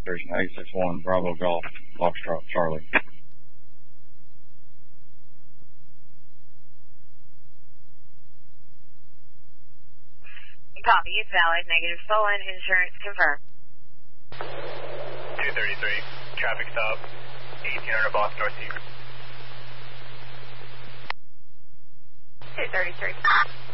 Station 861 Bravo Golf Foxtrot Charlie. Copy, it's valid, negative stolen, insurance confirmed. 233, traffic stop, 1800 block northeast. 233.